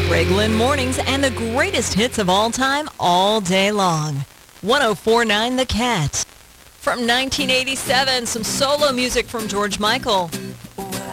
Greg Lynn Mornings and the greatest hits of all time all day long. 104.9 The Cat. From 1987, some solo music from George Michael.